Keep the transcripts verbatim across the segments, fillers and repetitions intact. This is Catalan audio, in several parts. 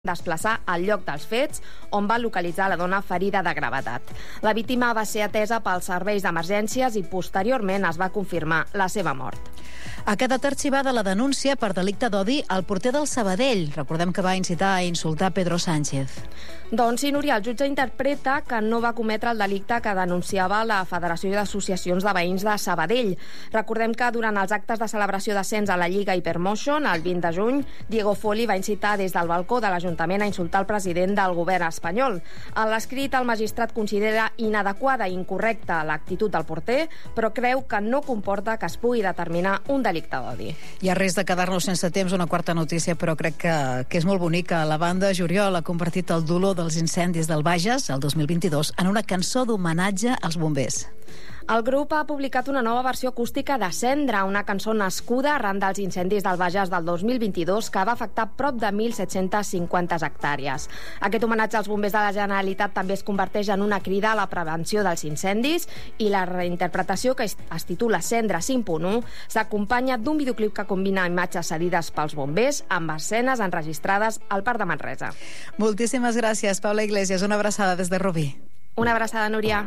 desplaçar al lloc dels fets, on va localitzar la dona ferida de gravetat. La víctima va ser atesa pels serveis d'emergències i posteriorment es va confirmar la seva mort. Ha quedat arxivada la denúncia per delicte d'odi al porter del Sabadell. Recordem que va incitar a insultar Pedro Sánchez. Doncs sí, Núria, el jutge interpreta que no va cometre el delicte que denunciava la Federació d'Associacions de Veïns de Sabadell. Recordem que durant els actes de celebració d'ascens a la Lliga Hypermotion, el vint de juny, Diego Foli va incitar des del balcó de l'Ajuntament a insultar el president del govern espanyol. A l'escrit, el magistrat considera inadequada i incorrecta l'actitud del porter, però creu que no comporta que es pugui determinar un delicte d'odi. Hi ha risc de quedar-nos sense temps, una quarta notícia, però crec que, que és molt bonica. La banda Joriol ha convertit el dolor dels incendis del Bages, el dos mil vint-i-dos, en una cançó d'homenatge als bombers. El grup ha publicat una nova versió acústica de Cendra, una cançó nascuda arran dels incendis del Bages del dos mil vint-i-dos que va afectar prop de mil set-cents cinquanta hectàrees. Aquest homenatge als bombers de la Generalitat també es converteix en una crida a la prevenció dels incendis i la reinterpretació, que es, es titula Cendra cinc punt u, s'acompanya d'un videoclip que combina imatges cedides pels bombers amb escenes enregistrades al Parc de Manresa. Moltíssimes gràcies, Paula Iglesias. Una abraçada des de Rubí. Una abraçada, Núria.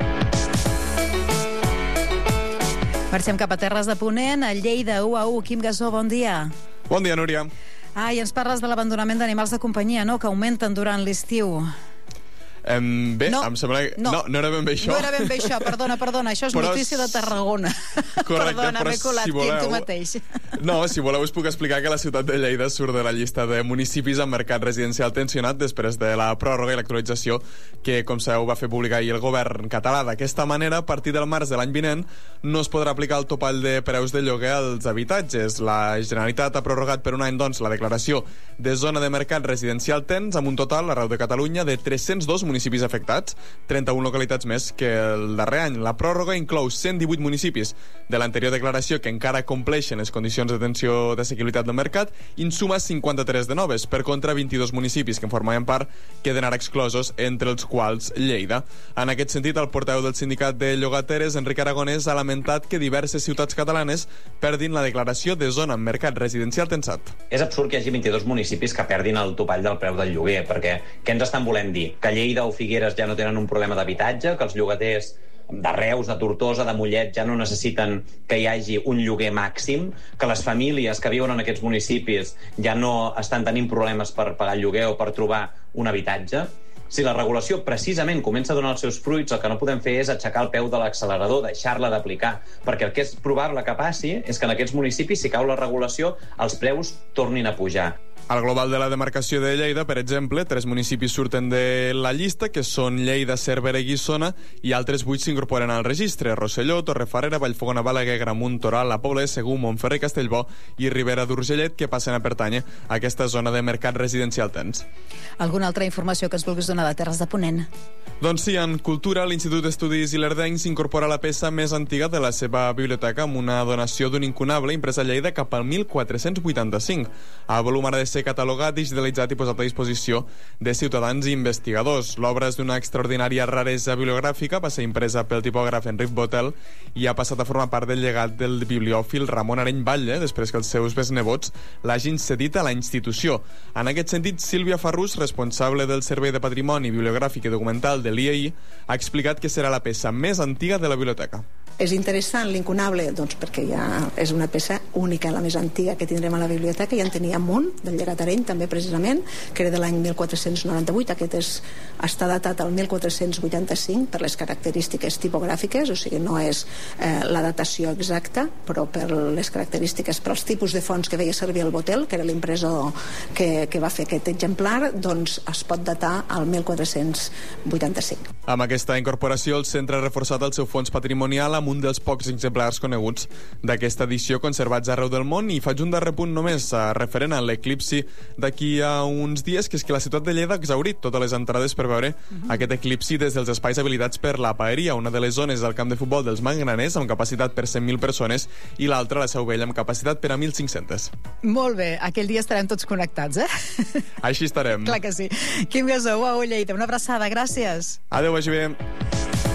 Marxem cap a Terres de Ponent, a Lleida, u a u. Quim Gasó, bon dia. Bon dia, Núria. Ah, i ens parles de l'abandonament d'animals de companyia, no?, que augmenten durant l'estiu. Um, bé, no, em sembla que... No, no, no era ben bé això. No era ben bé això, perdona, perdona. Això és però notícia de Tarragona. Correcte, perdona, m'he colat, si voleu... tu mateix. No, si voleu us puc explicar que la ciutat de Lleida surt de la llista de municipis amb mercat residencial tensionat després de la pròrroga i l'actualització que, com sabeu, va fer publicar ahir el govern català. D'aquesta manera, a partir del març de l'any vinent, no es podrà aplicar el topall de preus de lloguer als habitatges. La Generalitat ha prorrogat per un any, doncs, la declaració de zona de mercat residencial tens, amb un total, arreu de Catalunya, de tres-cents dos municipis afectats, trenta-una localitats més que el darrer any. La pròrroga inclou cent divuit municipis de l'anterior declaració que encara compleixen les condicions de tensió d'assequibilitat del mercat i en suma cinquanta-tres de noves. Per contra, vint-i-dos municipis que en formaven part queden ara exclosos, entre els quals Lleida. En aquest sentit, el portaveu del sindicat de llogateres, Enric Aragonès, ha lamentat que diverses ciutats catalanes perdin la declaració de zona en mercat residencial tensat. És absurd que hi hagi vint-i-dos municipis que perdin el topall del preu del lloguer, perquè què ens estan volent dir? Que Lleida o Figueres ja no tenen un problema d'habitatge, que els llogaters de Reus, de Tortosa, de Mollet ja no necessiten que hi hagi un lloguer màxim, que les famílies que viuen en aquests municipis ja no estan tenint problemes per pagar el lloguer o per trobar un habitatge. Si la regulació precisament comença a donar els seus fruits, el que no podem fer és aixecar el peu de l'accelerador, deixar-la d'aplicar, perquè el que és probable que passi és que en aquests municipis, si cau la regulació, els preus tornin a pujar. Al global de la demarcació de Lleida, per exemple, tres municipis surten de la llista, que són Lleida, Cervera i Guissona, i altres vuit s'incorporen al registre: Rosselló, Torrefarrera, Vallfogona, Balaguer, Gramunt, Toral, La Pobla de Segur, Montferrer, Castellbò i Ribera d'Urgellet, que passen a pertànyer a aquesta zona de mercat residencial tens. Alguna altra informació que ens vulguis donar de Terres de Ponent? Doncs sí, en Cultura, l'Institut d'Estudis Ilerdenc s'incorpora la peça més antiga de la seva biblioteca amb una donació d'un incunable impresa a Lleida cap al mil quatre-cents vuitanta-cinc. El volum ara de ser catalogat, digitalitzat i posat a disposició de ciutadans i investigadors. L'obra és d'una extraordinària raresa bibliogràfica, va ser impresa pel tipògraf Enric Botel i ha passat a formar part del llegat del bibliòfil Ramon Areny Batlle, després que els seus besnebots l'hagin cedit a la institució. En aquest sentit, Sílvia Farrús, responsable del Servei de Patrimoni Bibliogràfic i Documental de l'I A I, ha explicat que serà la peça més antiga de la biblioteca. És interessant l'incunable, doncs perquè ja és una peça única, la més antiga que tindrem a la biblioteca. Ja en teníem un, del llegat Areny, també precisament, que era de l'any mil quatre-cents noranta-vuit. Aquest és, està datat al mil quatre-cents vuitanta-cinc per les característiques tipogràfiques, o sigui, no és eh, la datació exacta, però per les característiques, per als tipus de fonts que veia servir el Botel, que era l'impressor que, que va fer aquest exemplar, doncs es pot datar al mil quatre-cents vuitanta-cinc. Amb aquesta incorporació, el centre ha reforçat el seu fons patrimonial amb un dels pocs exemplars coneguts d'aquesta edició conservats arreu del món. I faig un darrer punt només eh, referent a l'eclipsi d'aquí a uns dies, que és que la ciutat de Lleida ha exhaurit totes les entrades per veure uh-huh. aquest eclipsi des dels espais habilitats per la Paeria, una de les zones del camp de futbol dels Manganers amb capacitat per cent mil persones i l'altra, la Seu Vella, amb capacitat per a mil cinc-cents. Molt bé, aquell dia estarem tots connectats, eh? Així estarem. Clar que sí. Quim Gasó, u a u Lleida, una abraçada, gràcies. Adéu, vagi bé.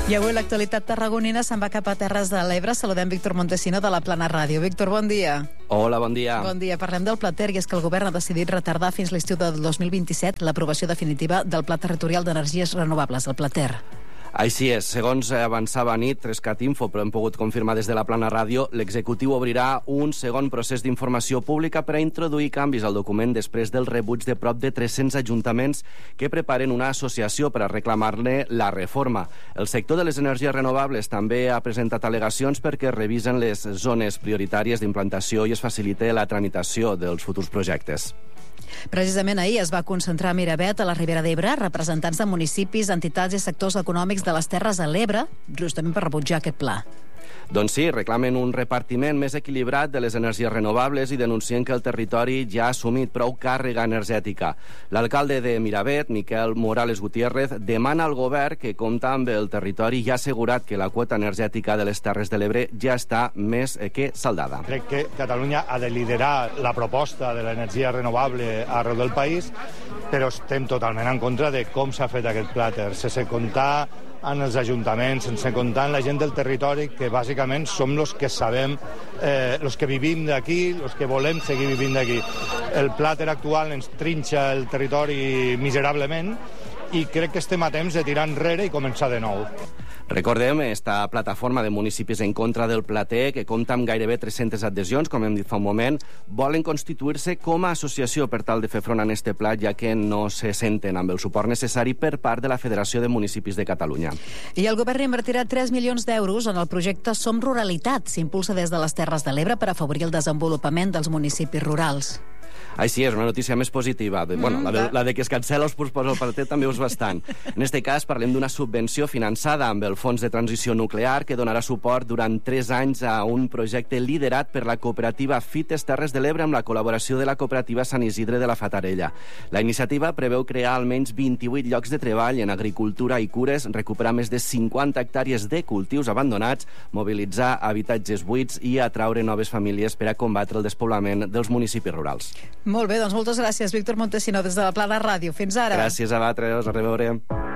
I avui l'actualitat tarragonina se'n va cap a Terres de l'Ebre. Saludem Víctor Montesino de la Plana Ràdio. Víctor, bon dia. Hola, bon dia. Bon dia. Parlem del Plater, i és que el govern ha decidit retardar fins l'estiu del dos mil vint-i-set l'aprovació definitiva del Pla Territorial d'Energies Renovables, el Plater. Així és, segons avançava a nit Trescat Info, però hem pogut confirmar des de la Plana Ràdio, l'executiu obrirà un segon procés d'informació pública per a introduir canvis al document després del rebuig de prop de tres-cents ajuntaments que preparen una associació per a reclamar-ne la reforma. El sector de les energies renovables també ha presentat al·legacions perquè revisen les zones prioritàries d'implantació i es facilite la tramitació dels futurs projectes. Precisament ahir es va concentrar a Miravet, a la Ribera d'Ebre, representants de municipis, entitats i sectors econòmics de les Terres de l'Ebre, justament per rebutjar aquest pla. Doncs sí, reclamen un repartiment més equilibrat de les energies renovables i denuncien que el territori ja ha assumit prou càrrega energètica. L'alcalde de Miravet, Miquel Morales Gutiérrez, demana al govern que compta amb el territori i ha assegurat que la quota energètica de les Terres de l'Ebre ja està més que saldada. Crec que Catalunya ha de liderar la proposta de l'energia renovable arreu del país, però estem totalment en contra de com s'ha fet aquest plàter, sense comptar en els ajuntaments, sense comptar en la gent del territori, que bàsicament som els que sabem, eh, els que vivim d'aquí, els que volem seguir vivint d'aquí. El plàter actual ens trinxa el territori miserablement i crec que estem a temps de tirar enrere i començar de nou. Recordem esta plataforma de municipis en contra del Plater, que compta amb gairebé tres-centes adhesions, com hem dit fa un moment, volen constituir-se com a associació per tal de fer front a este pla, ja que no se senten amb el suport necessari per part de la Federació de Municipis de Catalunya. I el govern invertirà tres milions d'euros en el projecte Som Ruralitat. S'impulsa des de les Terres de l'Ebre per afavorir el desenvolupament dels municipis rurals. Així és, una notícia més positiva. Mm, bueno, la de, la de que es cancela els posposa el Plater també és bastant. En este cas parlem d'una subvenció finançada amb el Fons de Transició Nuclear que donarà suport durant tres anys a un projecte liderat per la cooperativa Fites Terres de l'Ebre amb la col·laboració de la cooperativa Sant Isidre de la Fatarella. La iniciativa preveu crear almenys vint-i-vuit llocs de treball en agricultura i cures, recuperar més de cinquanta hectàrees de cultius abandonats, mobilitzar habitatges buits i atraure noves famílies per a combatre el despoblament dels municipis rurals. Molt bé, doncs moltes gràcies, Víctor Montesino, des de la Plana Ràdio. Fins ara. Gràcies a vosaltres, a reveure.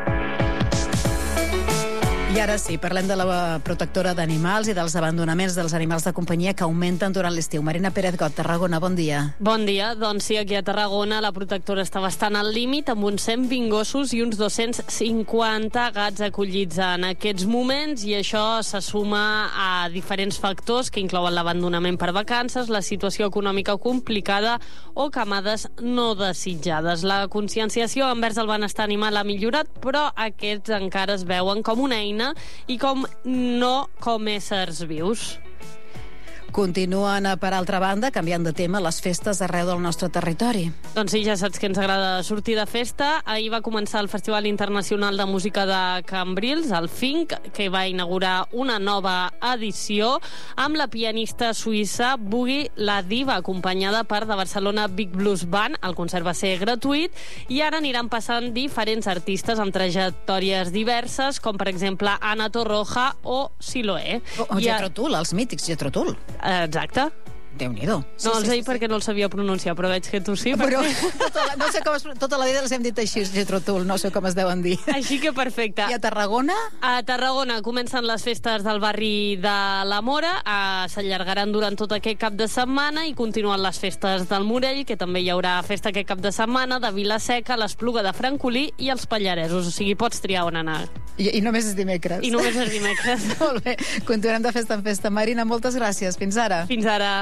I ara sí, parlem de la protectora d'animals i dels abandonaments dels animals de companyia que augmenten durant l'estiu. Marina Pérez Got, Tarragona, bon dia. Bon dia. Doncs sí, aquí a Tarragona la protectora està bastant al límit, amb uns cent vint gossos i uns dos-cents cinquanta gats acollits en aquests moments, i això se suma a diferents factors que inclouen l'abandonament per vacances, la situació econòmica complicada o camades no desitjades. La conscienciació envers el benestar animal ha millorat, però aquests encara es veuen com una eina i com no com éssers vius. Continuen, per altra banda, canviant de tema, les festes arreu del nostre territori. Doncs sí, ja saps que ens agrada sortir de festa. Ahir va començar el Festival Internacional de Música de Cambrils, el Fink, que va inaugurar una nova edició amb la pianista suïssa Boogie La Diva, acompanyada per de Barcelona Big Blues Band. El concert va ser gratuït i ara aniran passant diferents artistes amb trajectòries diverses, com per exemple Ana Torroja o Siloé. O, o Jethro Tull, els mítics Jethro Tull. Exacte. Déu-n'hi-do. Sí, no els he dit sí, perquè no els sabia pronunciar, però veig que tu sí. Però tota la, no sé com es, tota la vida els hem dit així, Jethro Tull, no sé com es deuen dir. Així que perfecte. I a Tarragona? A Tarragona comencen les festes del barri de la Mora, eh, s'allargaran durant tot aquest cap de setmana i continuen les festes del Morell, que també hi haurà festa aquest cap de setmana, de Vilaseca, l'Espluga de Francolí i els Pallaresos, o sigui, pots triar on anar. I, i només és dimecres. I només és dimecres. Molt bé, continuem de festa en festa. Marina, moltes gràcies. Fins ara. Fins ara.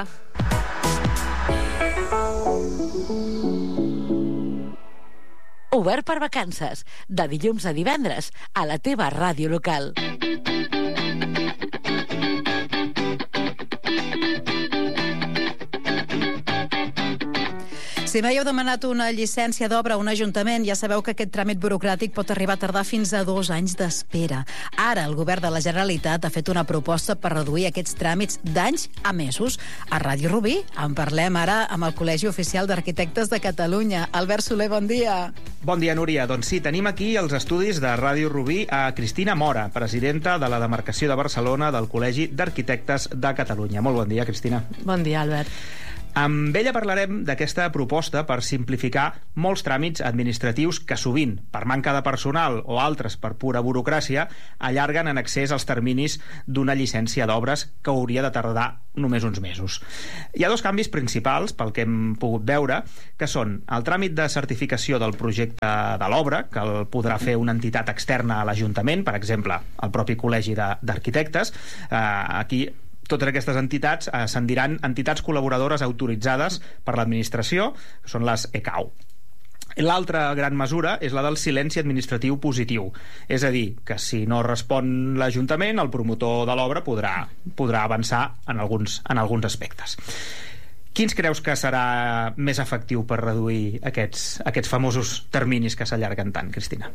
Obert per vacances, de dilluns a divendres, a la teva ràdio local. Si mai heu demanat una llicència d'obra a un ajuntament, ja sabeu que aquest tràmit burocràtic pot arribar a tardar fins a dos anys d'espera. Ara, el govern de la Generalitat ha fet una proposta per reduir aquests tràmits d'anys a mesos. A Ràdio Rubí en parlem ara amb el Col·legi Oficial d'Arquitectes de Catalunya. Albert Soler, bon dia. Bon dia, Núria. Doncs sí, tenim aquí els estudis de Ràdio Rubí a Cristina Mora, presidenta de la demarcació de Barcelona del Col·legi d'Arquitectes de Catalunya. Molt bon dia, Cristina. Bon dia, Albert. Amb ella parlarem d'aquesta proposta per simplificar molts tràmits administratius que sovint, per manca de personal o altres per pura burocràcia, allarguen en excés els terminis d'una llicència d'obres que hauria de tardar només uns mesos. Hi ha dos canvis principals, pel que hem pogut veure, que són el tràmit de certificació del projecte de l'obra, que el podrà fer una entitat externa a l'Ajuntament, per exemple, el propi Col·legi d'Arquitectes. Eh, aquí totes aquestes entitats eh, se'n diran entitats col·laboradores autoritzades per l'administració, que són les E C A U. L'altra gran mesura és la del silenci administratiu positiu, és a dir, que si no respon l'Ajuntament, el promotor de l'obra podrà, podrà avançar en alguns, en alguns aspectes. Quins creus que serà més efectiu per reduir aquests, aquests famosos terminis que s'allarguen tant, Cristina?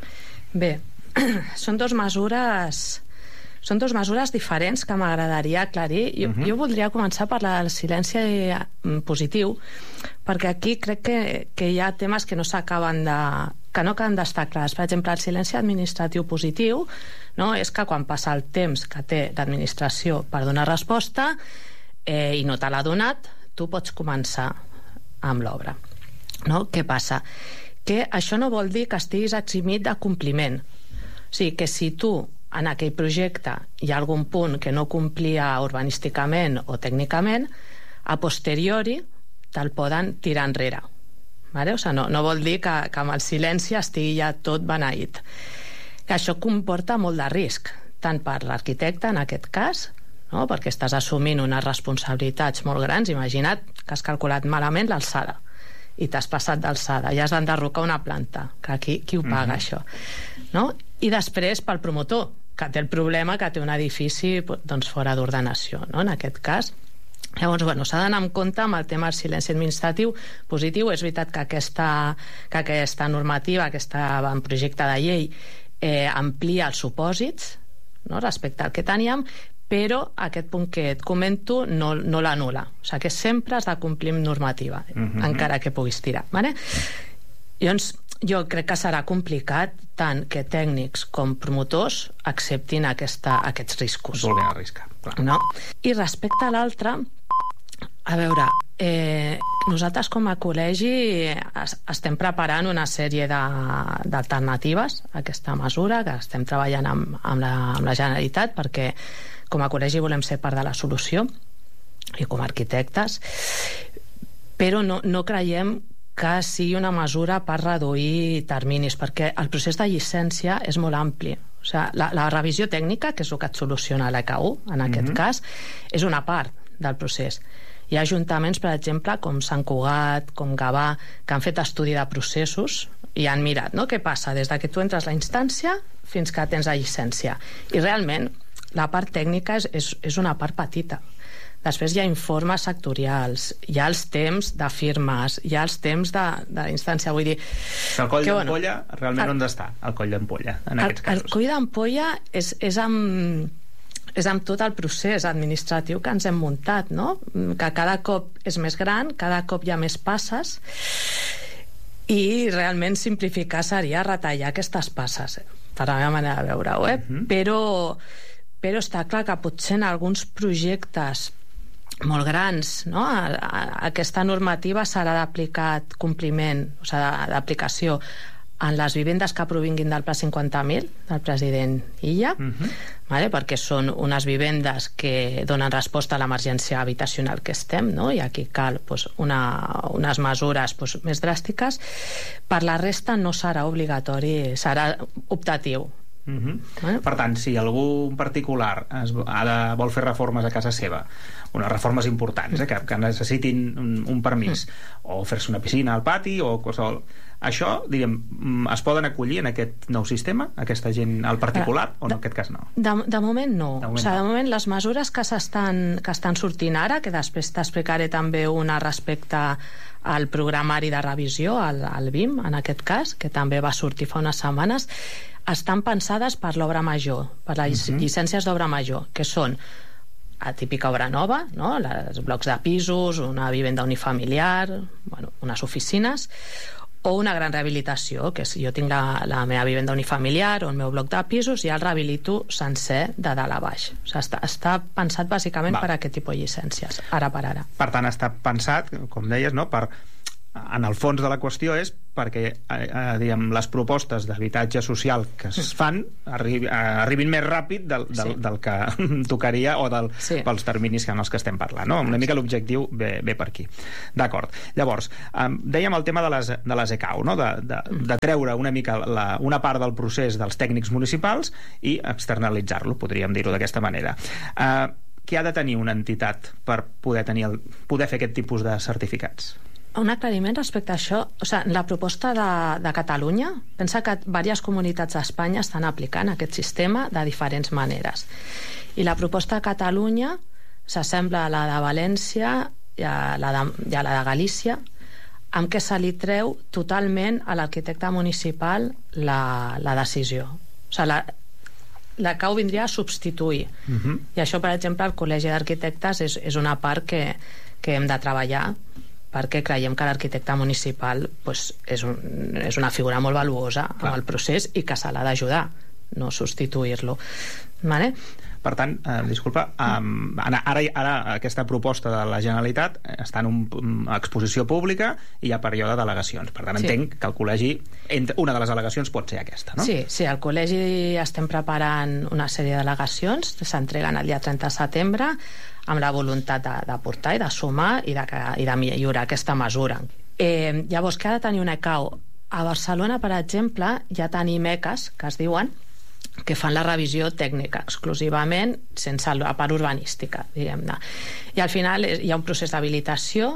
Bé, són dues mesures... Són dues mesures diferents que m'agradaria aclarir. Jo, uh-huh. jo voldria començar per la del silenci positiu, perquè aquí crec que, que hi ha temes que no s'acaben de... que no acaben d'estar clars. Per exemple, el silenci administratiu positiu, no, és que quan passa el temps que té l'administració per donar resposta eh, i no te l'ha donat, tu pots començar amb l'obra. No? Què passa? Que això no vol dir que estiguis eximit de compliment. O sigui, que si tu en aquell projecte hi ha algun punt que no complia urbanísticament o tècnicament, a posteriori te'l poden tirar enrere. Vale? O sigui, no, no vol dir que, que amb el silenci estigui ja tot beneït. Que això comporta molt de risc, tant per l'arquitecte, en aquest cas, no? Perquè estàs assumint unes responsabilitats molt grans. Imagina't que has calculat malament l'alçada i t'has passat d'alçada, i has d'enderrocar una planta, que aquí qui ho paga, uh-huh. això? No? I després pel promotor, que té el problema que té un edifici doncs, fora d'ordenació, no? En aquest cas. Llavors, bueno, s'ha d'anar amb compte amb el tema del silenci administratiu positiu. És veritat que aquesta, que aquesta normativa, aquesta projecte de llei, eh, amplia els supòsits, no? Respecte al que teníem, però aquest punt que et comento no, no l'anul·la. O sigui que sempre has de complir amb normativa, uh-huh. encara que puguis tirar. Vale? Llavors, jo crec que serà complicat tant que tècnics com promotors acceptin aquesta, aquests riscos. Molt bé, a riscar. No? I respecte a l'altre, a veure, eh, nosaltres com a col·legi es, estem preparant una sèrie d'alternatives a aquesta mesura, que estem treballant amb, amb, la, amb la Generalitat, perquè com a col·legi volem ser part de la solució i com a arquitectes, però no, no creiem que sigui una mesura per reduir terminis, perquè el procés de llicència és molt ampli. O sigui, la, la revisió tècnica, que és el que et soluciona l'E C A U, en aquest mm-hmm. cas, és una part del procés. Hi ha ajuntaments, per exemple, com Sant Cugat, com Gavà, que han fet estudi de processos i han mirat, no?, què passa des de que tu entres a la instància fins que tens la llicència. I realment la part tècnica és, és, és una part petita. Després hi ha informes sectorials, hi ha els temps de firmes, hi ha els temps de, de instància. Vull dir... El coll d'ampolla, bueno, realment el, on està el coll d'ampolla, en aquests el, casos? El coll d'ampolla és, és, amb, és amb tot el procés administratiu que ens hem muntat, no? Que cada cop és més gran, cada cop hi ha més passes, i realment simplificar seria retallar aquestes passes, eh? Per la meva manera de veure-ho, eh? Uh-huh. Però... però està clar que potser en alguns projectes molt grans, no? A, a, aquesta normativa serà d'aplicat compliment, o sigui, d'aplicació en les vivendes que provinguin del Pla cinquanta mil del president Illa, uh-huh. vale? Perquè són unes vivendes que donen resposta a l'emergència habitacional que estem, no? I aquí cal pues, una, unes mesures pues, més dràstiques. Per la resta no serà obligatori, serà optatiu. Uh-huh. Bueno. Per tant, si algú en particular es, ha de, vol fer reformes a casa seva, unes reformes importants, eh, que, que necessitin un, un permís, mm. o fer-se una piscina al pati o qualsevol, això, diríem, es poden acollir en aquest nou sistema, aquesta gent al particular, o no, en aquest cas no? De, de moment no. De moment, o sigui, no. de moment les mesures que s'estan que estan sortint ara, que després t'explicaré també una respecte al programari de revisió, al, al B I M, en aquest cas, que també va sortir fa unes setmanes, estan pensades per l'obra major, per les uh-huh. llicències d'obra major, que són a típica obra nova, no? Els blocs de pisos, una vivenda unifamiliar, bueno, unes oficines, o una gran rehabilitació, que és, jo tinc la, la meva vivenda unifamiliar o el meu bloc de pisos i ja el rehabilito sencer de dalt a baix. O sigui, està, està pensat bàsicament Va. per a aquest tipus de llicències, ara per ara. Per tant, està pensat, com deies, no?, per, en el fons de la qüestió és perquè eh, diguem, les propostes d'habitatge social que es fan arribi, eh, arribin més ràpid del, del, sí. del que tocaria o del, sí. pels terminis en els que estem parlant, no? Una mica l'objectiu ve, ve per aquí. D'acord. Llavors, eh, dèiem el tema de les, de les E C A U, no? de, de, de treure una mica la, una part del procés dels tècnics municipals i externalitzar-lo, podríem dir-ho d'aquesta manera. Eh, què ha de tenir una entitat per poder, tenir el, poder fer aquest tipus de certificats? Un aclariment respecte a això. O sigui, la proposta de, de Catalunya, pensa que diverses comunitats d'Espanya estan aplicant aquest sistema de diferents maneres. I la proposta de Catalunya s'assembla a la de València i a la de, i a la de Galícia, amb què se li treu totalment a l'arquitecte municipal la, la decisió. O sigui, la, la C A U vindria a substituir. Uh-huh. I això, per exemple, el Col·legi d'Arquitectes és, és una part que, que hem de treballar, perquè creiem que l'arquitecte municipal pues, és, un, és una figura molt valuosa en el procés i que se l'ha d'ajudar, no substituir-lo. Vale? Per tant, eh, disculpa, um, ara, ara aquesta proposta de la Generalitat està en una exposició pública i hi ha període de delegacions. Per tant, sí. entenc que el col·legi, una de les delegacions pot ser aquesta, no? Sí, sí, al col·legi estem preparant una sèrie de delegacions, s'entreguen el dia trenta de setembre, amb la voluntat de, de portar i de sumar i de, i de millorar aquesta mesura. Eh, llavors, què ha de tenir una E C A U? A Barcelona, per exemple, ja tenim E C As, que es diuen, que fan la revisió tècnica exclusivament sense la part urbanística, diguem-ne. I al final hi ha un procés d'habilitació,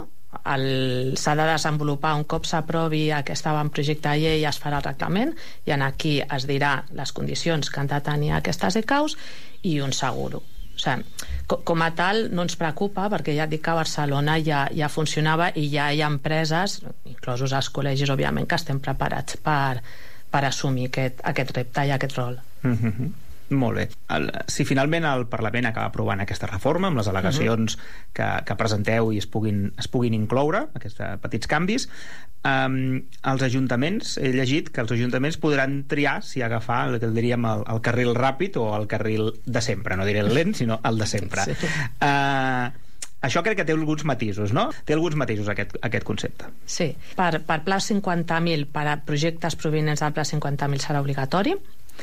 s'ha de desenvolupar un cop s'aprovi aquest avantprojecte de llei i es farà el reglament, i aquí es dirà les condicions que han de tenir aquestes E C A Us i un seguro. O sigui, com a tal no ens preocupa, perquè ja et dic que a Barcelona ja, ja funcionava i ja hi ha empreses, inclosos els col·legis, òbviament, que estem preparats per, per assumir aquest, aquest repte i aquest rol. Mm-hmm. Molt bé. El, si finalment el Parlament acaba aprovant aquesta reforma amb les al·legacions uh-huh. que, que presenteu i es puguin, es puguin incloure aquests petits canvis, um, els ajuntaments, he llegit que els ajuntaments podran triar si agafar el que diríem el, el carril ràpid o el carril de sempre, no diré el lent sinó el de sempre. Sí. Uh, Això crec que té alguns matisos, no? Té alguns matisos aquest, aquest concepte. Sí. Per, per Pla cinquanta mil, per a projectes provinents del Pla cinquanta mil serà obligatori.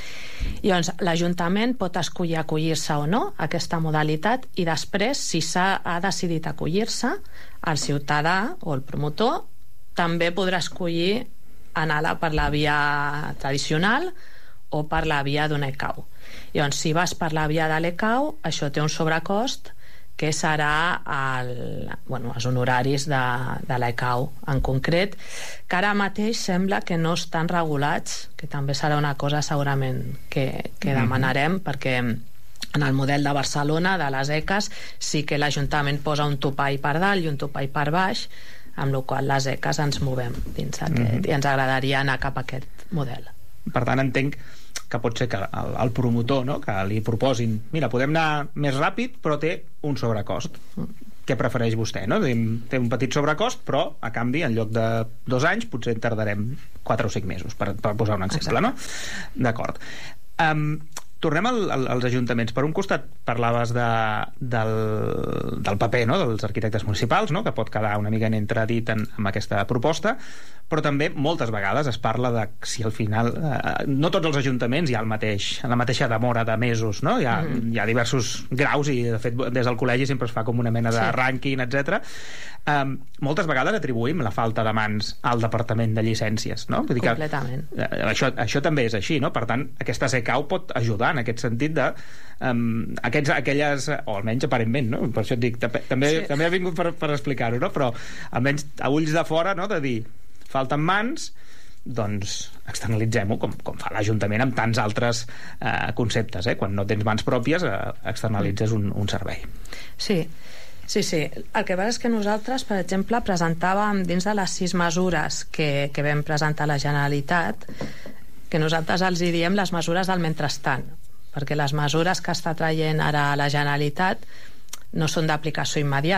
I doncs l'Ajuntament pot escollir acollir-se o no a aquesta modalitat i després, si s'ha ha decidit acollir-se, el ciutadà o el promotor també podrà escollir anar per la via tradicional o per la via d'una E C A U. I doncs, si vas per la via de l'E C A U, això té un sobrecost que serà el, bueno, els honoraris de, de l'E C A U en concret, que ara mateix sembla que no estan regulats, que també serà una cosa segurament que, que demanarem, mm-hmm. perquè en el model de Barcelona, de les E C As, sí que l'Ajuntament posa un topall per dalt i un topall per baix, amb la qual les E C As ens movem dins aquest, mm-hmm. i ens agradaria anar cap a aquest model. Per tant, entenc que pot ser que el, el promotor, no?, que li proposin, mira, podem anar més ràpid però té un sobrecost. Què prefereix vostè, no? Té un petit sobrecost, però a canvi en lloc de dos anys potser tardarem quatre o cinc mesos, per, per posar un exemple. Exacte. No? D'acord. Um, tornem al, al, als ajuntaments. Per un costat parlaves de, del, del paper, no?, dels arquitectes municipals, no?, que pot quedar una mica en entredit en, en aquesta proposta, però també moltes vegades es parla de si al final eh, no tots els ajuntaments hi ha el mateix, la mateixa demora de mesos, no? Hi ha, mm. hi ha diversos graus i de fet des del col·legi sempre es fa com una mena de sí. rànquing, etcètera. Um, moltes vegades atribuïm la falta de mans al Departament de Llicències, no? Vull dir que, completament. Eh, això, això també és així, no? Per tant, aquesta E C A U pot ajudar en aquest sentit de um, aquests, aquelles, o almenys aparentment, no? Per això et dic, també, sí. també ha vingut per, per explicar-ho, no? Però almenys a ulls de fora, no?, de dir falten mans, doncs externalitzem-ho, com, com fa l'Ajuntament amb tants altres eh, conceptes, eh? Quan no tens mans pròpies eh, externalitzes un, un servei. Sí, sí, sí. El que passa és que nosaltres, per exemple, presentàvem dins de les sis mesures que, que vam presentar a la Generalitat, que nosaltres els hi diem les mesures del mentrestant, perquè les mesures que està traient ara la Generalitat no són d'aplicació immediata.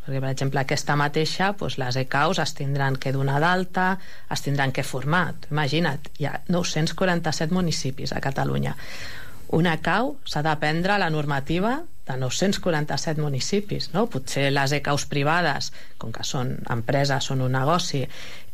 Perquè, per exemple, aquesta mateixa, doncs, les E C A Us es tindran que donar d'alta, es tindran que formar. Imagina't, hi ha nou-cents quaranta-set municipis a Catalunya. Una E C A U s'ha d'aprendre la normativa de nou-cents quaranta-set municipis, no? Potser les E C A Us privades, com que són empreses, són un negoci,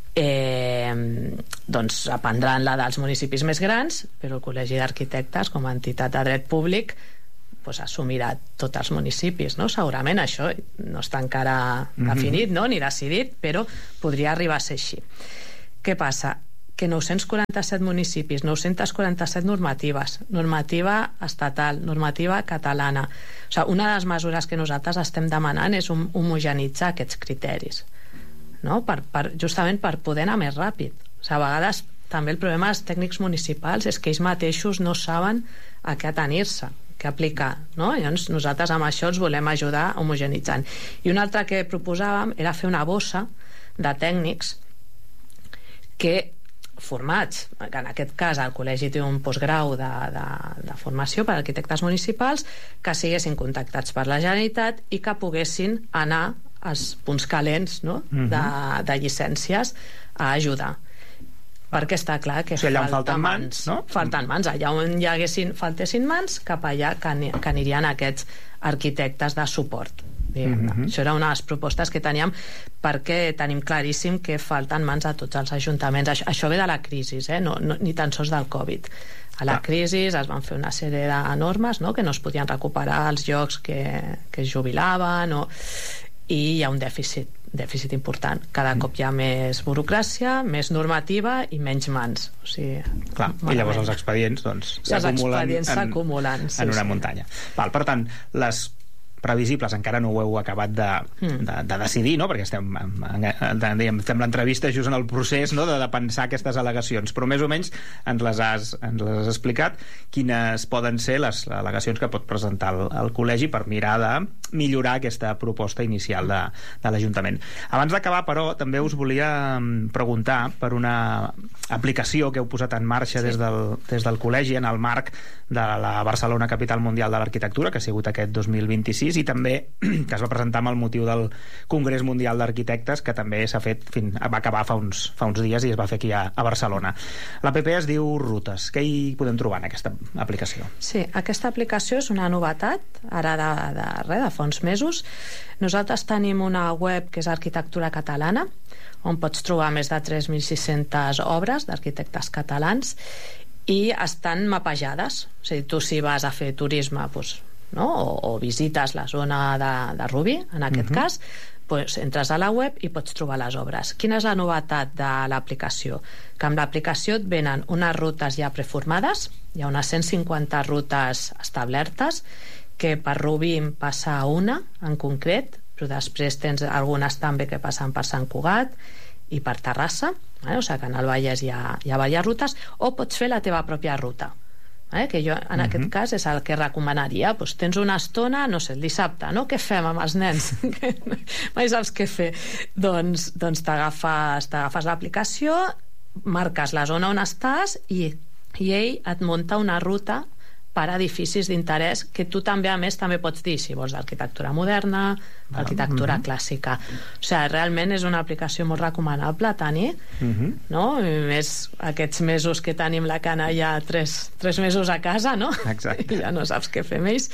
eh, doncs aprendran la dels municipis més grans, però el Col·legi d'Arquitectes, com a entitat de dret públic, pues, assumirà tots els municipis, no? Segurament això no està encara definit, no? Ni decidit, però podria arribar a ser així. Què passa? Que nou-cents quaranta-set municipis, nou-cents quaranta-set normatives, normativa estatal, normativa catalana. O sigui, una de les mesures que nosaltres estem demanant és homogenitzar aquests criteris, no? Per, per, justament per poder anar més ràpid. O sigui, a vegades també el problema dels tècnics municipals és que ells mateixos no saben a què atenir-se, què aplicar, no? Llavors nosaltres amb això els volem ajudar homogenitzant. I una altra que proposàvem era fer una bossa de tècnics que formats, que en aquest cas el col·legi té un postgrau de, de, de formació per a arquitectes municipals, que siguessin contactats per la Generalitat i que poguessin anar als punts calents, no? de, de llicències a ajudar. Perquè està clar que o sigui, allà falta falten mans, mans, no? falten mans, allà on hi haguessin, faltessin mans, cap allà que, ani, que anirien aquests arquitectes de suport. Mm-hmm. Això era una de les propostes que teníem, perquè tenim claríssim que falten mans a tots els ajuntaments. Això, això ve de la crisi, eh? no, no, ni tan sols del Covid. A la ah. crisi es van fer una sèrie de normes, no? Que no es podien recuperar els llocs que, que es jubilaven, o... i hi ha un dèficit dèficit important. Cada mm. cop hi ha més burocràcia, més normativa i menys mans. O sigui, clar, i llavors els expedients doncs, s'acumulen en, s'acumulen sí, en una sí. muntanya. Val, per tant, les previsibles encara no ho heu acabat de, mm. de, de decidir, no? Perquè estem fem l'entrevista just en el procés, no? de, de pensar aquestes al·legacions, però més o menys ens les has, ens les has explicat quines poden ser les al·legacions que pot presentar el, el col·legi per mirar de millorar aquesta proposta inicial de, de l'Ajuntament. Abans d'acabar, però, també us volia preguntar per una aplicació que heu posat en marxa sí. des, del, des del col·legi en el marc de la Barcelona Capital Mundial de l'Arquitectura, que ha sigut aquest dos mil vint-i-sis, i també que es va presentar amb el motiu del Congrés Mundial d'Arquitectes, que també s'ha fet, fin, va acabar fa uns, fa uns dies i es va fer aquí a, a Barcelona. L'app es diu Rutes. Què hi podem trobar en aquesta aplicació? Sí, aquesta aplicació és una novetat, ara de, de, de, de fa uns mesos. Nosaltres tenim una web que és Arquitectura Catalana, on pots trobar més de tres mil sis-centes obres d'arquitectes catalans i estan mapejades. O sigui, tu si vas a fer turisme, doncs, no? o, o visites la zona de, de Rubí, en aquest uh-huh. cas, pues, entres a la web i pots trobar les obres. Quina és la novetat de l'aplicació? Que amb l'aplicació et venen unes rutes ja preformades, hi ha unes cent cinquanta rutes establertes, que per Rubí en passa una en concret, però després tens algunes també que passen per Sant Cugat i per Terrassa, eh? O sigui que en el Vallès hi ha, hi ha diverses rutes, o pots fer la teva pròpia ruta. Eh, que jo en uh-huh. aquest cas és el que recomanaria. Pues tens una estona, no sé, el dissabte, no? Què fem amb els nens? Mai saps què fer. Doncs, doncs t'agafes, t'agafes l'aplicació, marques la zona on estàs i, i ell et munta una ruta per edificis d'interès que tu també, a més, també pots dir si vols d'arquitectura moderna, d'arquitectura uh-huh. clàssica. O sigui, realment és una aplicació molt recomanable a tenir, uh-huh. no? I més aquests mesos que tenim la cana ja tres, tres mesos a casa, no? Exacte. I ja no saps què fer més.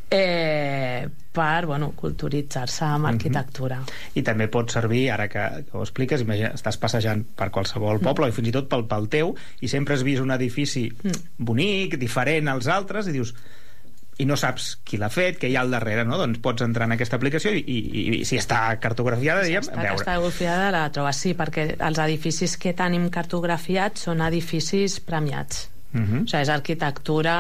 Eh, per, bueno, culturitzar-se amb arquitectura. Uh-huh. I també pot servir, ara que, que ho expliques, imagina, estàs passejant per qualsevol poble, mm. i fins i tot pel, pel teu, i sempre has vist un edifici mm. bonic, diferent als altres, i dius, i no saps qui l'ha fet, què hi ha al darrere, no? Doncs pots entrar en aquesta aplicació i, i, i si està cartografiada, diguem, si està, veure. està cartografiada, la trobes, sí, perquè els edificis que tenim cartografiats són edificis premiats. Uh-huh. O sigui, és arquitectura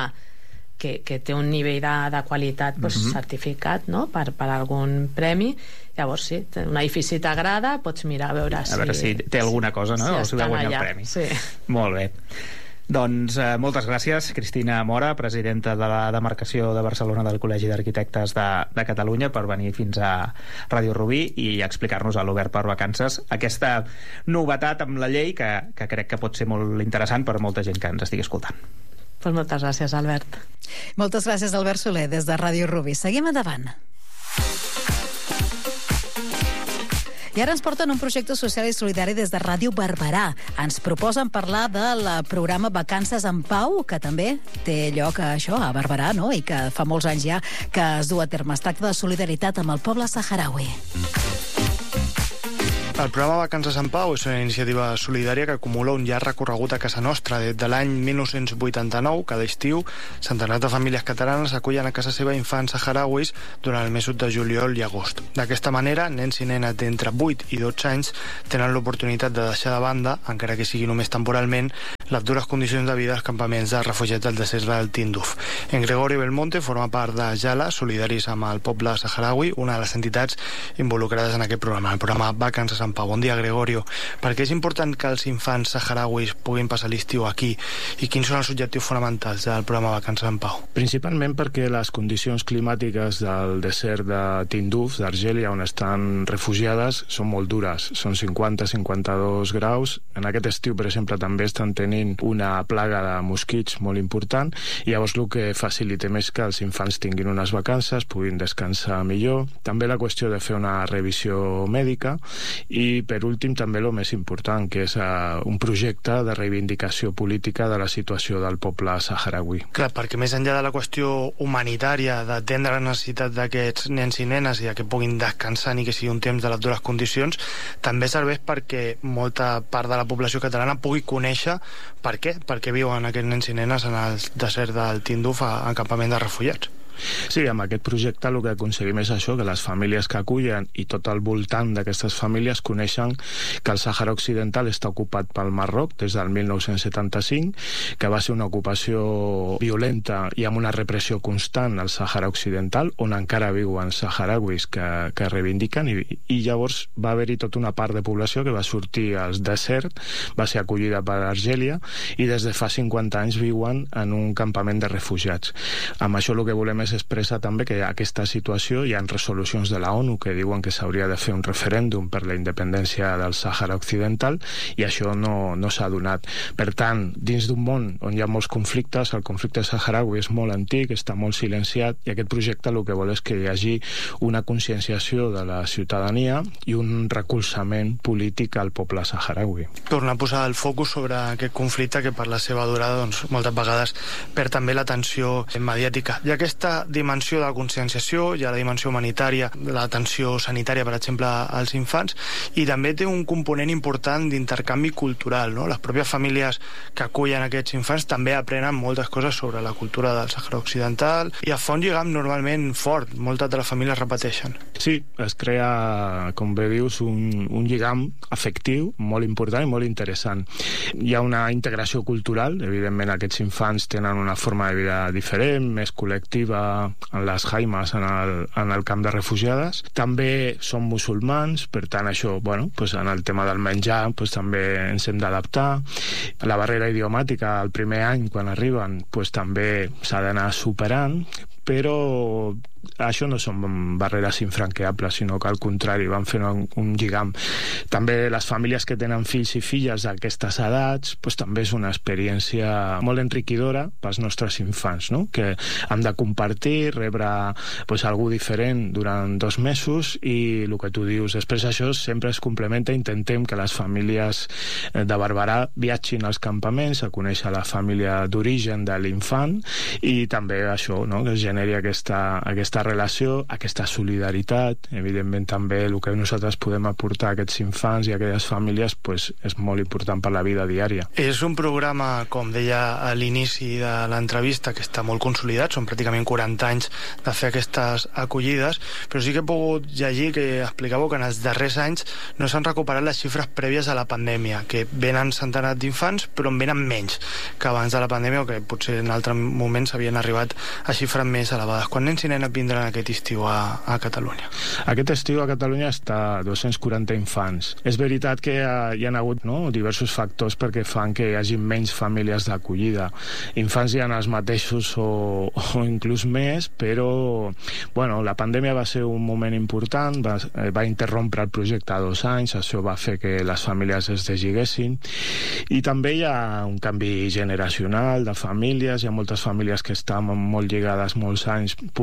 que, que té un nivell de, de qualitat pues, uh-huh. certificat, no? per, per algun premi. Llavors, sí, un edifici t'agrada, pots mirar a veure si... A veure si té alguna cosa, no? Si o si va guanyar allà. el premi. Sí. Molt bé. Doncs eh, moltes gràcies, Cristina Mora, presidenta de la demarcació de Barcelona del Col·legi d'Arquitectes de, de Catalunya, per venir fins a Ràdio Rubí i explicar-nos a l'Obert per Vacances aquesta novetat amb la llei que, que crec que pot ser molt interessant per molta gent que ens estigui escoltant. Pues moltes gràcies, Albert. Moltes gràcies, Albert Soler, des de Ràdio Rubí. Seguim endavant. I ara ens porten un projecte social i solidari des de Ràdio Barberà. Ens proposen parlar del programa Vacances en Pau, que també té lloc a això, a Barberà, no? I que fa molts anys ja que es du a terme. Es tracta de solidaritat amb el poble saharaui. El programa Vacances en Pau és una iniciativa solidària que acumula un llarg recorregut a casa nostra. Des de l'any mil nou-cents vuitanta-nou, cada estiu, centenars de famílies catalanes acullen a casa seva infants saharauis durant el mesos de juliol i agost. D'aquesta manera, nens i nenes d'entre vuit i dotze anys tenen l'oportunitat de deixar de banda, encara que sigui només temporalment, les dures condicions de vida als campaments de refugiats del desert del Tinduf. En Gregorio Belmonte forma part de Jala, solidaris amb el poble saharaui, una de les entitats involucrades en aquest programa, el programa Vacances en Pau. Bon dia, Gregorio. Per què és important que els infants saharauis puguin passar l'estiu aquí i quins són els objectius fonamentals del programa Vacances en Pau? Principalment perquè les condicions climàtiques del desert de Tinduf, d'Argèlia, on estan refugiades, són molt dures. Són cinquanta a cinquanta-dos graus. En aquest estiu, per exemple, també estan tenint una plaga de mosquits molt important i llavors el que facilita més que els infants tinguin unes vacances, puguin descansar millor. També la qüestió de fer una revisió mèdica i, per últim, també el més important, que és uh, un projecte de reivindicació política de la situació del poble saharaui. Clar, perquè més enllà de la qüestió humanitària, d'atendre la necessitat d'aquests nens i nenes i que puguin descansar ni que sigui un temps de les dures condicions, també serveix perquè molta part de la població catalana pugui conèixer per què, per què viuen aquests nens i nenes en el desert del Tinduf a, a campament de refugiats. Sí, amb aquest projecte el que aconseguim és això, que les famílies que acullen i tot al voltant d'aquestes famílies coneixen que el Sàhara Occidental està ocupat pel Marroc des del mil nou-cents setanta-cinc, que va ser una ocupació violenta i amb una repressió constant al Sàhara Occidental, on encara viuen saharauis que, que reivindiquen, i, i llavors va haver-hi tota una part de població que va sortir al desert, va ser acollida per Argèlia, i des de fa cinquanta anys viuen en un campament de refugiats. Amb això el que volem és expressa també que aquesta situació hi ha resolucions de la ONU que diuen que s'hauria de fer un referèndum per la independència del Sàhara Occidental i això no, no s'ha donat. Per tant, dins d'un món on hi ha molts conflictes, el conflicte saharaui és molt antic, està molt silenciat i aquest projecte el que vol és que hi hagi una conscienciació de la ciutadania i un recolzament polític al poble saharaui. Tornar a posar el focus sobre aquest conflicte que per la seva durada doncs, moltes vegades perd també l'atenció mediàtica. I aquesta dimensió de la conscienciació, hi ha la dimensió humanitària, l'atenció sanitària, per exemple, als infants, i també té un component important d'intercanvi cultural, no? Les pròpies famílies que acullen aquests infants també aprenen moltes coses sobre la cultura del Sàhara Occidental i es fa un lligam normalment fort, moltes de les famílies repeteixen. Sí, es crea, com bé dius, un, un lligam afectiu molt important i molt interessant. Hi ha una integració cultural, evidentment aquests infants tenen una forma de vida diferent, més col·lectiva en les jaimes, en el, en el camp de refugiades. També són musulmans, per tant això, bueno, pues en el tema del menjar pues també ens hem d'adaptar. La barrera idiomàtica el primer any quan arriben pues també s'ha d'anar superant, però això no són barreres infranqueables, sinó que al contrari van fent un, un lligam. També les famílies que tenen fills i filles d'aquestes edats pues, també és una experiència molt enriquidora pels nostres infants, no? Que han de compartir, rebre pues, algú diferent durant dos mesos i el que tu dius, després això sempre es complementa, intentem que les famílies de Barberà viatgin als campaments a conèixer la família d'origen de l'infant i també això, no? Que es generi aquesta, aquesta relació, aquesta solidaritat. Evidentment també el que nosaltres podem aportar a aquests infants i a aquelles famílies pues, és molt important per la vida diària. És un programa, com deia a l'inici de l'entrevista, que està molt consolidat, són pràcticament quaranta anys de fer aquestes acollides, però sí que he pogut llegir que explicàveu que en els darrers anys no s'han recuperat les xifres prèvies a la pandèmia, que venen centenars d'infants però en venen menys que abans de la pandèmia o que potser en altres moments havien arribat a xifres més elevades. Quan nens i nenes vindran aquest estiu a, a Catalunya? Aquest estiu a Catalunya està dos-cents quaranta infants. És veritat que hi ha hagut no, diversos factors perquè fan que hi hagi menys famílies d'acollida. Infants hi ha els mateixos o, o inclús més, però bueno, la pandèmia va ser un moment important, va, va interrompre el projecte a dos anys, això va fer que les famílies es deslligessin i també hi ha un canvi generacional de famílies, hi ha moltes famílies que estan molt lligades molts anys políticament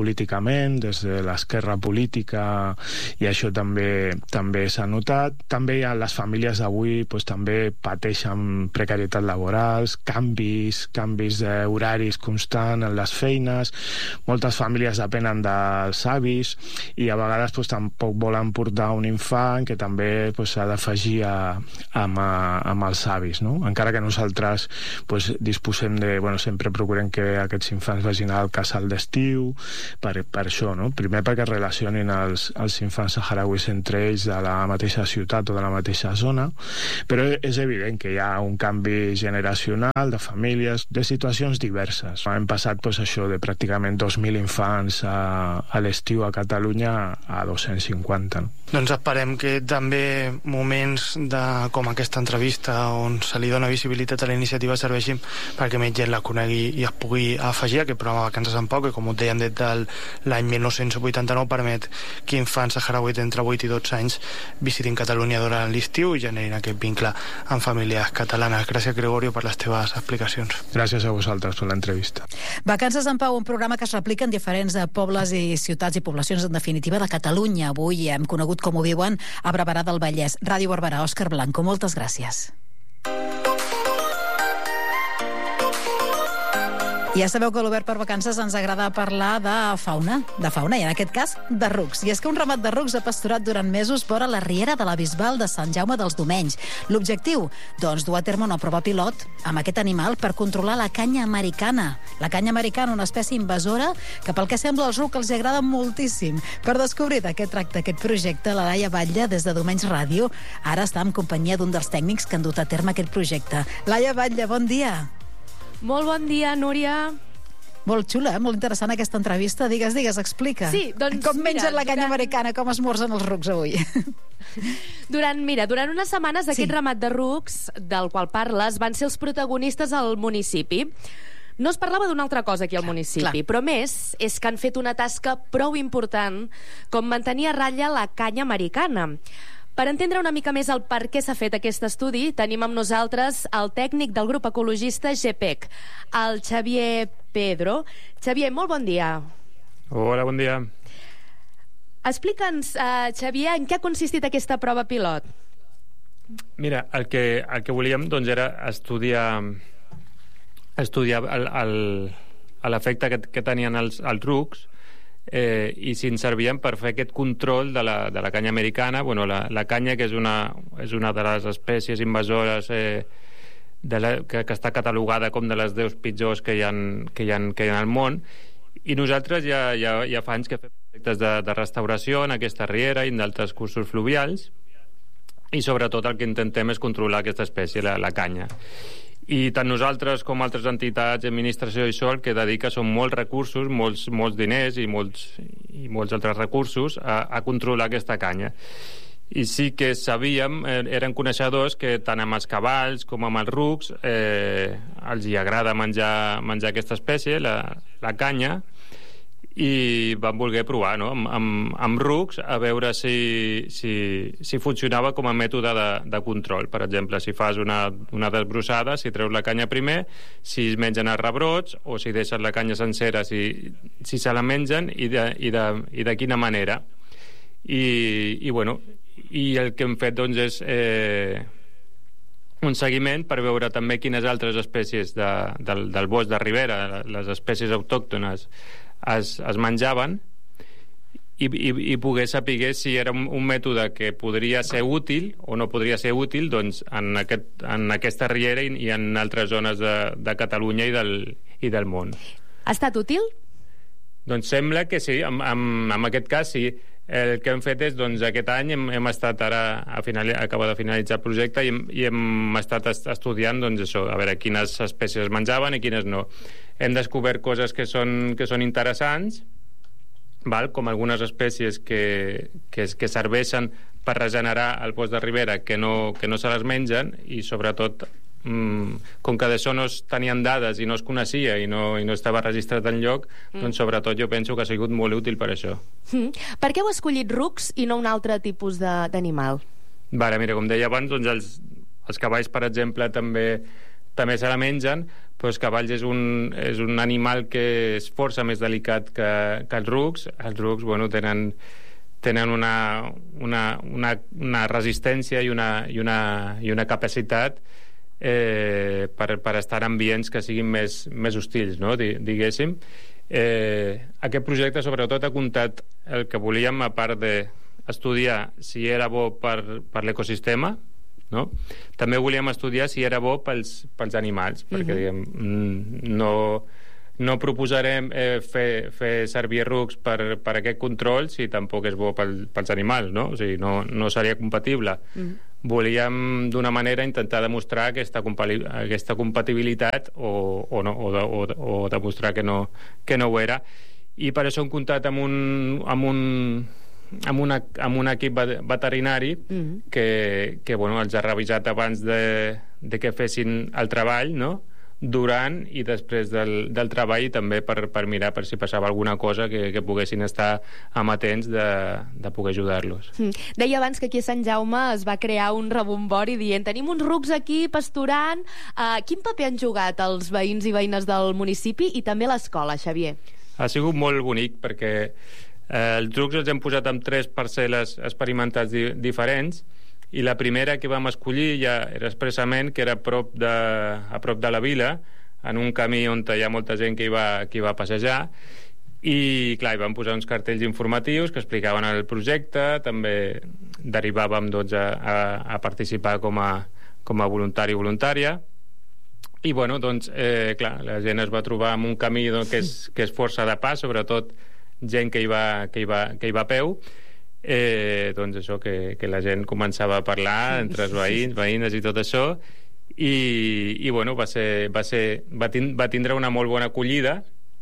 Parlament, des de l'esquerra política, i això també també s'ha notat. També hi ha les famílies d'avui pues, també pateixen precarietat laborals, canvis, canvis d'horaris constant en les feines, moltes famílies depenen dels avis i a vegades pues, tampoc volen portar un infant que també pues, s'ha d'afegir a, amb, a, amb els avis, no? Encara que nosaltres pues, disposem de... Bueno, sempre procurem que aquests infants vagin al casal d'estiu, per, per això, no? Primer perquè relacionin els, els infants saharauis entre ells de la mateixa ciutat o de la mateixa zona, però és evident que hi ha un canvi generacional de famílies, de situacions diverses. Hem passat pues, això de pràcticament dos mil infants a, a l'estiu a Catalunya a dos-cents cinquanta. No? Doncs esperem que també moments de, com aquesta entrevista on se li dona visibilitat a la iniciativa serveixin perquè més gent la conegui i es pugui afegir a aquest programa Vacances en Pau, que com us deien des de l'any mil nou-cents vuitanta-nou permet que infants saharauis d'entre vuit i dotze anys visitin Catalunya durant l'estiu i generin aquest vincle amb famílies catalanes. Gràcies, Gregorio, per les teves explicacions. Gràcies a vosaltres per l'entrevista. Vacances en Pau, un programa que es replica en diferents pobles i ciutats i poblacions, en definitiva, de Catalunya. Avui hem conegut com ho viuen a Barberà del Vallès. Ràdio Barberà, Òscar Blanco, moltes gràcies. Ja sabeu que a l'Obert per Vacances ens agrada parlar de fauna, de fauna, i en aquest cas de rucs. I és que un ramat de rucs ha pasturat durant mesos vora la riera de la Bisbal de Sant Jaume dels Domenys. L'objectiu? Doncs dur a terme una prova pilot amb aquest animal per controlar la canya americana. La canya americana, una espècie invasora que pel que sembla als rucs els agrada moltíssim. Per descobrir de què tracta aquest projecte, la Laia Batlle, des de Domenys Ràdio, ara està en companyia d'un dels tècnics que han dut a terme aquest projecte. Laia Batlle, bon dia. Molt bon dia, Núria. Molt xula, eh? Molt interessant aquesta entrevista. Digues, digues, explica. Sí, doncs, com mengen mira, la canya durant... americana, com esmorzen els rucs avui. Durant, mira, durant unes setmanes aquest sí. ramat de rucs del qual parles van ser els protagonistes al municipi. No es parlava d'una altra cosa aquí al municipi, clar. Però més és que han fet una tasca prou important com mantenir a ratlla la canya americana. Per entendre una mica més el per què s'ha fet aquest estudi, tenim amb nosaltres el tècnic del grup ecologista G P E C, el Xavier Pedro. Xavier, molt bon dia. Hola, bon dia. Explica'ns, uh, Xavier, en què ha consistit aquesta prova pilot? Mira, el que, el que volíem doncs, era estudiar, estudiar l'efecte que, que tenien els, els rucs, Eh, i si ens servien per fer aquest control de la, de la canya americana. Bueno, la, la canya, que és una, és una de les espècies invasores eh, de la, que, que està catalogada com de les deu pitjors que hi ha, que hi ha, que hi ha al món, i nosaltres ja, ja, ja fa anys que fem projectes de, de restauració en aquesta riera i en d'altres cursos fluvials, i sobretot el que intentem és controlar aquesta espècie, la, la canya. I tant nosaltres com altres entitats, administració i sol, que dedica són molts recursos, molts, molts diners i molts, i molts altres recursos a, a controlar aquesta canya. I sí que sabíem, eh, eren coneixedors que tant amb els cavalls com amb els rucs eh, els hi agrada menjar, menjar aquesta espècie, la, la canya, i vam voler provar, no? amb, amb, amb rucs, a veure si, si, si funcionava com a mètode de, de control. Per exemple, si fas una, una desbrossada, si treus la canya primer, si es mengen els rebrots, o si deixes la canya sencera, si, si se la mengen, i de, i de, i de quina manera. I, i, bueno, i el que hem fet doncs, és eh, un seguiment per veure també quines altres espècies de, del, del bosc de ribera, les espècies autòctones, Es, es menjaven, i, i, i poder saber si era un, un mètode que podria ser útil o no podria ser útil doncs, en, aquest, en aquesta riera i, i en altres zones de, de Catalunya i del, i del món. Ha estat útil? Doncs sembla que sí, en, en, en aquest cas sí. El que hem fet és, doncs, aquest any hem, hem estat ara, a final, acaba de finalitzar el projecte, i hem, i hem estat estudiant, doncs, això, a veure quines espècies es menjaven i quines no. Hem descobert coses que són, que són interessants, val? Com algunes espècies que, que, que serveixen per regenerar el bosc de ribera, que no, que no se les mengen, i sobretot Mm, com que d'això no es tenien dades i no es coneixia i no, i no estava registrat enlloc, mm. doncs sobretot jo penso que ha sigut molt útil per això. Mm. Per què heu escollit rucs i no un altre tipus d'animal? Vale, mira, com deia abans, doncs els, els cavalls, per exemple, també també se la mengen, però els cavalls és un, és un animal que és força més delicat que, que els rucs. Els rucs, bueno, tenen, tenen una, una, una, una resistència i una, i una, i una capacitat eh, per, per estar en ambients que siguin més, més hostils, no? Diguéssim. Eh, aquest projecte, sobretot, ha comptat el que volíem, a part d'estudiar si era bo per, per l'ecosistema, no? També volíem estudiar si era bo pels, pels animals, perquè diguem, no, no proposarem eh, fer, fer servir rucs per, per aquest control si tampoc és bo pel, pels animals, no? O sigui, no, no seria compatible. Mm. Volíem d'una manera intentar demostrar aquesta, aquesta compatibilitat o, o, no, o, de, o, o demostrar que no, que no ho era, i per això hem comptat amb un, amb un amb, una, amb un equip veterinari mm-hmm. que, que bueno, els ha revisat abans de, de que fessin el treball, no? Durant i després del, del treball, també per, per mirar per si passava alguna cosa que, que poguessin estar amatents de, de poder ajudar-los. Mm. Deia abans que aquí a Sant Jaume es va crear un rebombori dient tenim uns rucs aquí pasturant. Uh, quin paper han jugat els veïns i veïnes del municipi i també l'escola, Xavier? Ha sigut molt bonic perquè Eh, els rucs els hem posat amb tres parcel·les experimentals di diferents, i la primera que vam escollir ja era expressament que era a prop de, a prop de la vila, en un camí on hi ha molta gent que hi va, que hi va passejar, i clar, hi vam posar uns cartells informatius que explicaven el projecte. També derivàvem doncs, a, a, a participar com a, com a voluntari o voluntària. I bueno, doncs, eh, clar, la gent es va trobar amb un camí doncs, que, és, que és força de pas, sobretot gent que hi va, que hi va, que hi va a peu. Eh, doncs això, que, que la gent començava a parlar entre els veïns, veïnes i tot això, i, i bueno, va, ser, va, ser, va, tin, va tindre una molt bona acollida,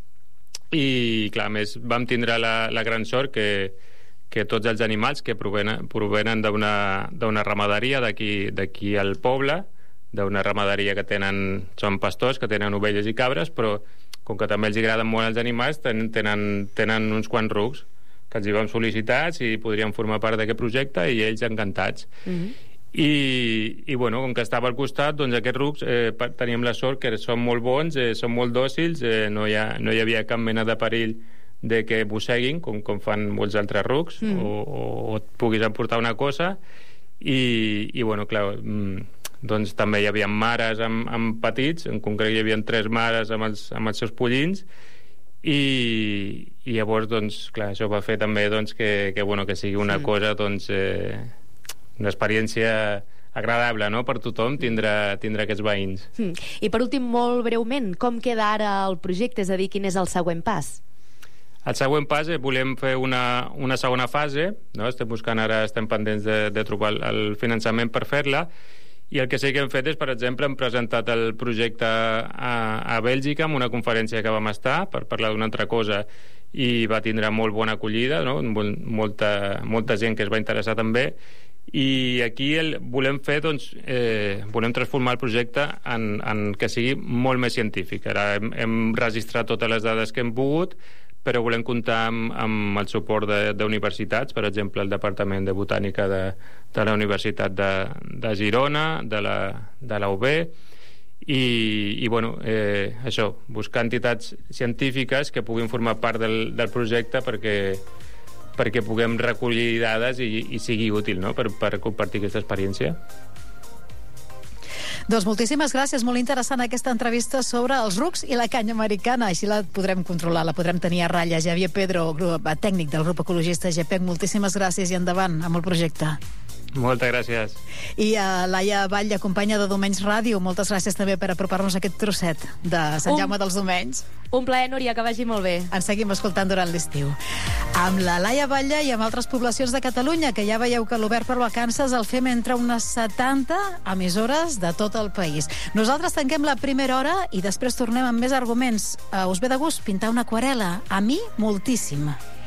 i clar, més vam tindre la, la gran sort que, que tots els animals que provenen, provenen d'una ramaderia d'aquí al poble, d'una ramaderia que tenen, són pastors que tenen ovelles i cabres, però com que també els agraden molt els animals, tenen, tenen, tenen uns quants rucs que els hi vam sol·licitar si podrien formar part d'aquest projecte, i ells encantats. Mm-hmm. I, i bueno, com que estava al costat, doncs aquests rucs eh, teníem la sort que són molt bons, eh, són molt dòcils, eh, no, hi ha, no hi havia cap mena de perill de que mosseguin, com, com fan molts altres rucs, mm. o, o, o et puguis emportar una cosa, i, i bueno, clar, doncs també hi havia mares amb, amb petits, en concret hi havia tres mares amb els, amb els seus pollins, i, i llavors, doncs, clar, això va fer també doncs, que, que, bueno, que sigui una sí. cosa, doncs, eh, una experiència agradable, no?, per tothom tindre, tindre aquests veïns. Mm. I per últim, molt breument, com queda ara el projecte? És a dir, quin és el següent pas? El següent pas, eh, volem fer una, una segona fase, no? Estem buscant ara, estem pendents de, de trobar el, el finançament per fer-la, i el que sí que hem fet és, per exemple, hem presentat el projecte a, a Bèlgica en una conferència que vam estar per parlar d'una altra cosa, i va tindre molt bona acollida, no? molta, molta gent que es va interessar també, i aquí el, volem fer, doncs, eh, volem transformar el projecte en, en que sigui molt més científic. Ara hem, hem registrat totes les dades que hem pogut, però volem comptar amb, amb el suport d'universitats, per exemple, el Departament de Botànica de, de la Universitat de, de Girona, de la, de la U B, i, i bueno, eh, això, buscar entitats científiques que puguin formar part del, del projecte perquè, perquè puguem recollir dades i, i sigui útil, no?, per, per compartir aquesta experiència. Doncs moltíssimes gràcies, molt interessant aquesta entrevista sobre els rucs i la canya americana, així la podrem controlar, la podrem tenir a ratlla. Xavier Pedro, grup, tècnic del grup ecologista G P E C, moltíssimes gràcies i endavant amb el projecte. Moltes gràcies. I a Laia Batlle, companya de Domenys Ràdio, moltes gràcies també per apropar-nos aquest trosset de Sant Jaume dels Domenys. Un plaer, Núria, que vagi molt bé. Ens seguim escoltant durant l'estiu. Amb la Laia Batlle i amb altres poblacions de Catalunya, que ja veieu que l'Obert per Vacances el fem entre unes setanta emissores de tot el país. Nosaltres tanquem la primera hora i després tornem amb més arguments. Uh, us ve de gust pintar una aquarel·la? A mi, moltíssim.